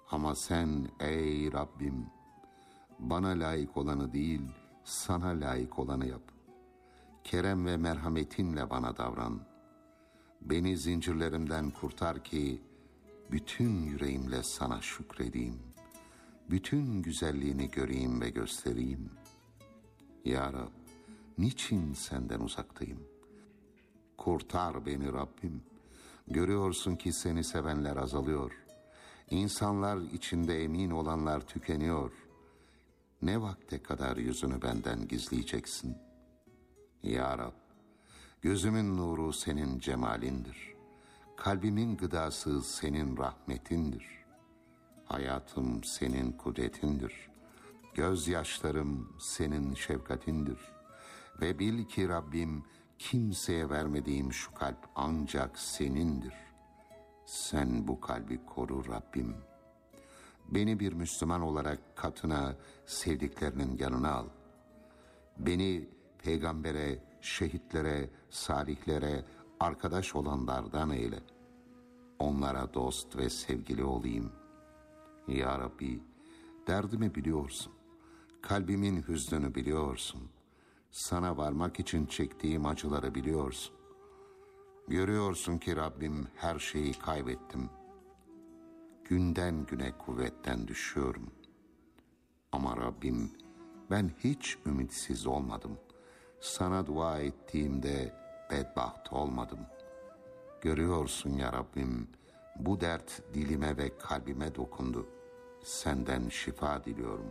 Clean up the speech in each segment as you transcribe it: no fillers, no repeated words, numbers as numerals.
Ama sen ey Rabbim, bana layık olanı değil, sana layık olanı yap. Kerem ve merhametinle bana davran. Beni zincirlerimden kurtar ki, bütün yüreğimle sana şükredeyim. Bütün güzelliğini göreyim ve göstereyim. Ya Rab, niçin senden uzaktayım? Kurtar beni Rabbim. Görüyorsun ki seni sevenler azalıyor. İnsanlar içinde emin olanlar tükeniyor. Ne vakte kadar yüzünü benden gizleyeceksin? Ya Rab, gözümün nuru senin cemalindir. Kalbimin gıdası senin rahmetindir. Hayatım senin kudretindir. Gözyaşlarım senin şefkatindir. Ve bil ki Rabbim, kimseye vermediğim şu kalp ancak senindir. Sen bu kalbi koru Rabbim. Beni bir Müslüman olarak katına, sevdiklerinin yanına al. Beni peygambere, şehitlere, salihlere, arkadaş olanlardan eyle. Onlara dost ve sevgili olayım. Ya Rabbi, derdimi biliyorsun. Kalbimin hüznünü biliyorsun. Sana varmak için çektiğim acıları biliyorsun. Görüyorsun ki Rabbim, her şeyi kaybettim. Günden güne kuvvetten düşüyorum. Ama Rabbim, ben hiç ümitsiz olmadım. Sana dua ettiğimde bedbaht olmadım. Görüyorsun ya Rabbim, bu dert dilime ve kalbime dokundu. Senden şifa diliyorum.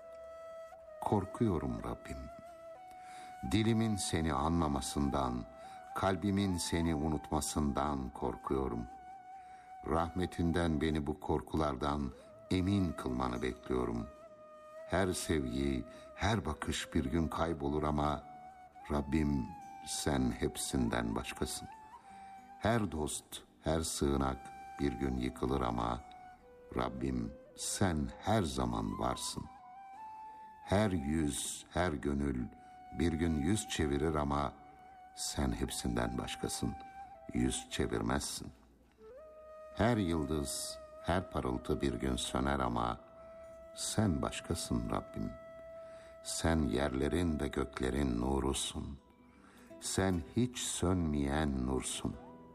Korkuyorum Rabbim. Dilimin seni anmamasından, kalbimin seni unutmasından korkuyorum. Rahmetinden beni bu korkulardan emin kılmanı bekliyorum. Her sevgi, her bakış bir gün kaybolur ama Rabbim, sen hepsinden başkasın. Her dost, her sığınak bir gün yıkılır ama Rabbim, sen her zaman varsın. Her yüz, her gönül bir gün yüz çevirir ama sen hepsinden başkasın, yüz çevirmezsin. Her yıldız, her parıltı bir gün söner ama sen başkasın Rabbim. Sen yerlerin ve göklerin nurusun. Sen hiç sönmeyen nursun.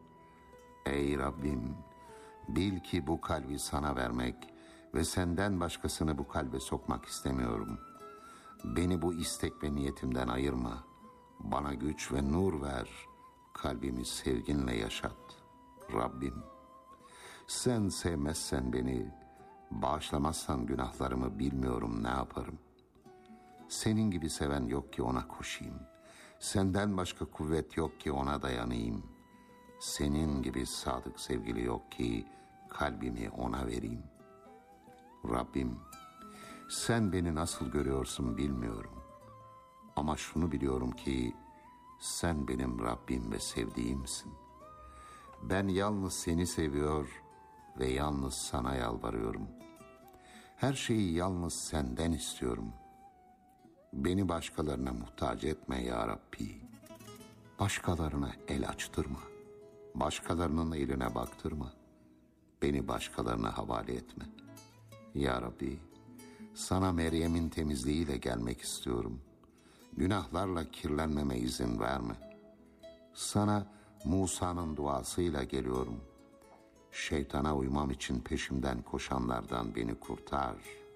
Ey Rabbim, bil ki bu kalbi sana vermek ve senden başkasını bu kalbe sokmak istemiyorum. Beni bu istek ve niyetimden ayırma. Bana güç ve nur ver. Kalbimi sevginle yaşat. Rabbim, sen sevmezsen beni, bağışlamazsan günahlarımı bilmiyorum ne yaparım. Senin gibi seven yok ki ona koşayım. Senden başka kuvvet yok ki ona dayanayım. Senin gibi sadık sevgili yok ki kalbimi ona vereyim. Rabbim, sen beni nasıl görüyorsun bilmiyorum. Ama şunu biliyorum ki sen benim Rabbim ve sevdiğimsin. Ben yalnız seni seviyor ve yalnız sana yalvarıyorum. Her şeyi yalnız senden istiyorum. Beni başkalarına muhtaç etme ya Rabbi. Başkalarına el açtırma. Başkalarının eline baktırma. Beni başkalarına havale etme. Ya Rabbi, sana Meryem'in temizliğiyle gelmek istiyorum. Günahlarla kirlenmeme izin verme. Sana Musa'nın duasıyla geliyorum. Şeytana uymam için peşimden koşanlardan beni kurtar.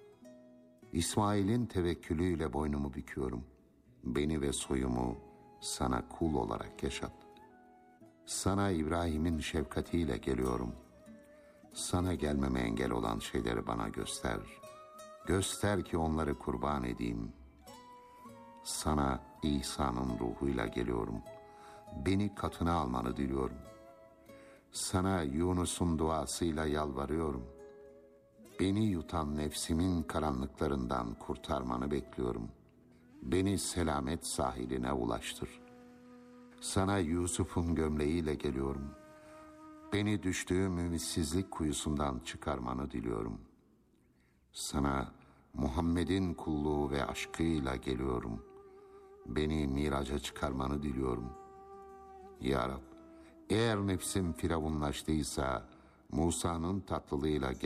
İsmail'in tevekkülüyle boynumu büküyorum. Beni ve soyumu sana kul olarak yaşat. Sana İbrahim'in şefkatiyle geliyorum. Sana gelmeme engel olan şeyleri bana göster. Göster ki onları kurban edeyim. Sana İsa'nın ruhuyla geliyorum. Beni katına almanı diliyorum. Sana Yunus'un duasıyla yalvarıyorum. Beni yutan nefsimin karanlıklarından kurtarmanı bekliyorum. Beni selamet sahiline ulaştır. Sana Yusuf'un gömleğiyle geliyorum. Beni düştüğüm ümitsizlik kuyusundan çıkarmanı diliyorum. Sana Muhammed'in kulluğu ve aşkıyla geliyorum. Beni miraca çıkarmanı diliyorum. Ya Rab, eğer nefsim firavunlaştıysa Musa'nın tatlılığıyla